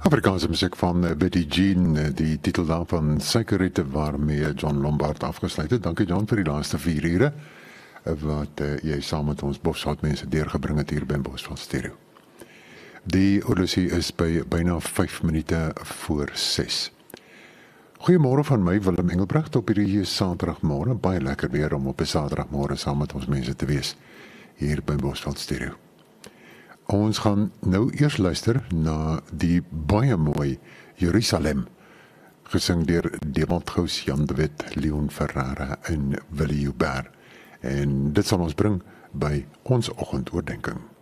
Afrikaanse musiek van Betty Jean, die titel daarvan Suikerriete waarmee John Lombard afgesluit het. Dankie John vir die laaste 4 ure wat jy saam met ons Bosveld mense deurgebring het hier by Bosveld Stereo. Die oorlosie is by byna 5 minute voor 6. Goeiemôre van my Willem Engelbrecht op hierdie Saterdagmôre. Baie lekker weer om op 'n Saterdagmôre saam met ons mense te wees hier by Bosveld Stereo. Ons gaan nou eers luister na die baie mooi Jerusalem, gesing deur Dewald Gous, Jan de Wet, Leon Ferrara en Willie Joubert. En dit sal ons bring by ons oggendoordenkings.